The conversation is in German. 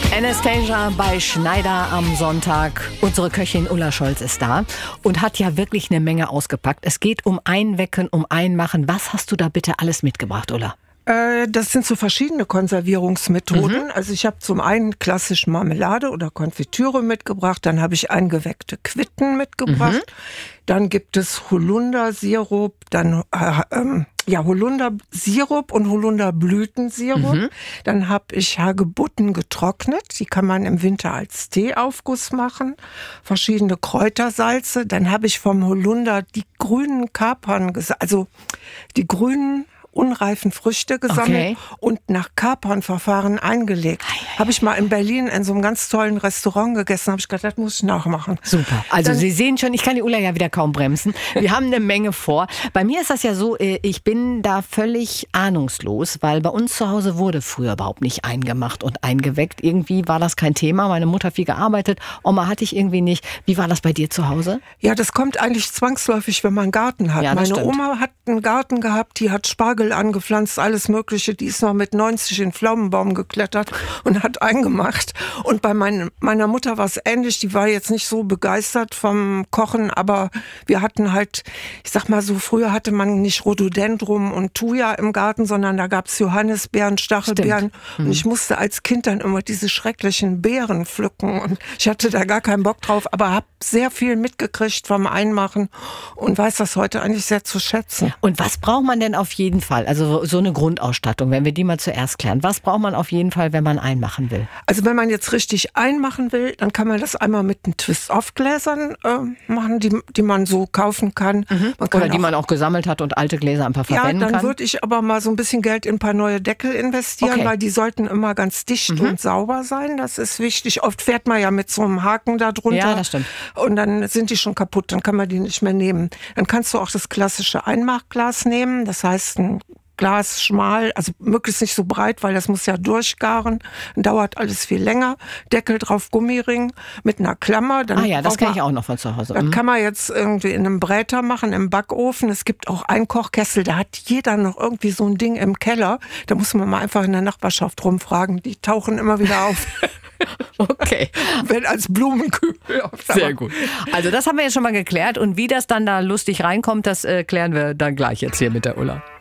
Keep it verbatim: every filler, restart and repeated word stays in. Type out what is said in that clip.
Anastasia bei Schneider am Sonntag. Unsere Köchin Ulla Scholz ist da und hat ja wirklich eine Menge ausgepackt. Es geht um Einwecken, um Einmachen. Was hast du da bitte alles mitgebracht, Ulla? Das sind so verschiedene Konservierungsmethoden. Mhm. Also ich habe zum einen klassisch Marmelade oder Konfitüre mitgebracht, dann habe ich eingeweckte Quitten mitgebracht, mhm. dann gibt es Holundersirup, dann äh, ähm, ja Holundersirup und Holunderblütensirup, mhm. dann habe ich Hagebutten getrocknet, die kann man im Winter als Teeaufguss machen, verschiedene Kräutersalze, dann habe ich vom Holunder die grünen Kapern, also die grünen unreifen Früchte gesammelt okay. und nach Kapernverfahren eingelegt. Habe ich mal in Berlin in so einem ganz tollen Restaurant gegessen, habe ich gedacht, das muss ich nachmachen. Super. Also Dann, Sie sehen schon, ich kann die Ulla ja wieder kaum bremsen. Wir haben eine Menge vor. Bei mir ist das ja so, ich bin da völlig ahnungslos, weil bei uns zu Hause wurde früher überhaupt nicht eingemacht und eingeweckt. Irgendwie war das kein Thema. Meine Mutter hat viel gearbeitet, Oma hatte ich irgendwie nicht. Wie war das bei dir zu Hause? Ja, das kommt eigentlich zwangsläufig, wenn man einen Garten hat. Ja, Meine stimmt. Oma hat einen Garten gehabt, die hat Spargel angepflanzt, alles Mögliche. Die ist noch mit neunzig in den Pflaumenbaum geklettert und hat eingemacht. Und bei mein, meiner Mutter war es ähnlich. Die war jetzt nicht so begeistert vom Kochen, aber wir hatten halt, ich sag mal so, früher hatte man nicht Rhododendron und Thuja im Garten, sondern da gab es Johannisbeeren, Stachelbeeren. Mhm. Und ich musste als Kind dann immer diese schrecklichen Beeren pflücken. Und ich hatte da gar keinen Bock drauf, aber habe sehr viel mitgekriegt vom Einmachen und weiß das heute eigentlich sehr zu schätzen. Und was braucht man denn auf jeden Fall? Also so eine Grundausstattung, wenn wir die mal zuerst klären. Was braucht man auf jeden Fall, wenn man einmachen will? Also wenn man jetzt richtig einmachen will, dann kann man das einmal mit den Twist-Off-Gläsern äh, machen, die, die man so kaufen kann. Mhm. Man kann Oder die auch, man auch gesammelt hat und alte Gläser ein paar verwenden kann. Ja, dann würde ich aber mal so ein bisschen Geld in ein paar neue Deckel investieren, okay. weil die sollten immer ganz dicht mhm. und sauber sein. Das ist wichtig. Oft fährt man ja mit so einem Haken da drunter. Ja, das stimmt. Und dann sind die schon kaputt, dann kann man die nicht mehr nehmen. Dann kannst du auch das klassische Einmachglas nehmen, das heißt ein Glas schmal, also möglichst nicht so breit, weil das muss ja durchgaren. Dann dauert alles viel länger. Deckel drauf, Gummiring mit einer Klammer. Dann ah ja, das kenne ich auch noch von zu Hause. Das mhm. kann man jetzt irgendwie in einem Bräter machen, im Backofen. Es gibt auch einen Kochkessel, da hat jeder noch irgendwie so ein Ding im Keller. Da muss man mal einfach in der Nachbarschaft rumfragen. Die tauchen immer wieder auf. Okay. Wenn als Blumenkübel. Sehr gut. Also das haben wir jetzt schon mal geklärt. Und wie das dann da lustig reinkommt, das äh, klären wir dann gleich jetzt hier mit der Ulla.